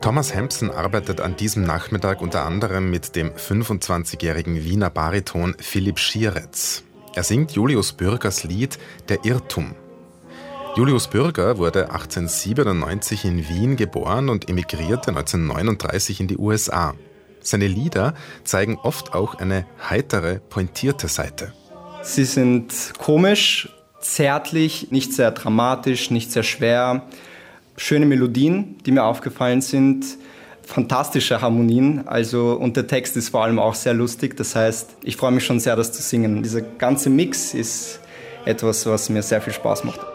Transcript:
Thomas Hempsen arbeitet an diesem Nachmittag unter anderem mit dem 25-jährigen Wiener Bariton Philipp Schieretz. Er singt Julius Bürgers Lied »Der Irrtum«. Julius Bürger wurde 1897 in Wien geboren und emigrierte 1939 in die USA. Seine Lieder zeigen oft auch eine heitere, pointierte Seite. Sie sind komisch, zärtlich, nicht sehr dramatisch, nicht sehr schwer. Schöne Melodien, die mir aufgefallen sind. Fantastische Harmonien, und der Text ist vor allem auch sehr lustig. Das heißt, ich freue mich schon sehr, das zu singen. Dieser ganze Mix ist etwas, was mir sehr viel Spaß macht.